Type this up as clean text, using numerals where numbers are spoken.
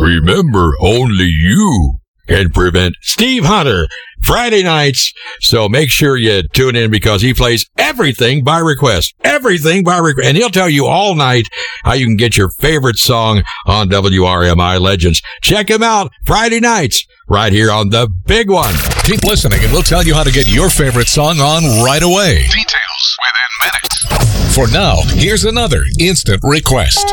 Remember, only you can prevent Steve Hunter Friday nights. So make sure you tune in because he plays everything by request. Everything by request. And he'll tell you all night how you can get your favorite song on WRMI Legends. Check him out Friday nights right here on the big one. Keep listening and we'll tell you how to get your favorite song on right away. Details within minutes. For now, here's another instant request.